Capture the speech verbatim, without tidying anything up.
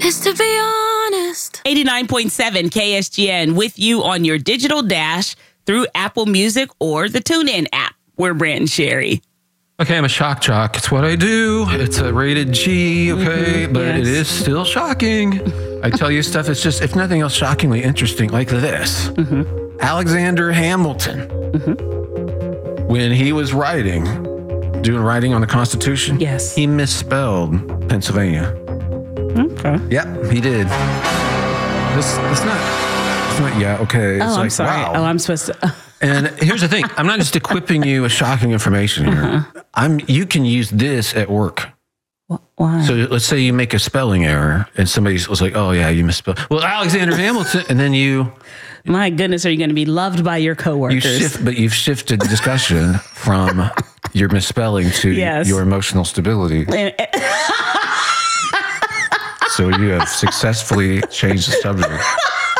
is to be honest. eighty-nine point seven K S G N with you on your digital dash through Apple Music or the TuneIn app. We're Brant and Sherry. Okay, I'm a shock jock. It's what I do. It's a rated G, okay? Mm-hmm, but yes. it is still shocking. I tell you stuff, it's just, if nothing else, shockingly interesting, like this. Mm-hmm. Alexander Hamilton, mm-hmm. when he was writing, doing writing on the Constitution, yes, he misspelled Pennsylvania. Okay. Yep, he did. This, it's not, it's not, yeah, okay. It's oh, like, I'm sorry. wow. Oh, I'm supposed to... And here's the thing. I'm not just equipping you with shocking information here. Uh-huh. I'm. You can use this at work. Why? So let's say you make a spelling error and somebody was like, oh, yeah, you misspelled. Well, Alexander Hamilton. And then you... My goodness, are you going to be loved by your coworkers? You shift, but you've shifted the discussion from your misspelling to yes. your emotional stability. So you have successfully changed the subject.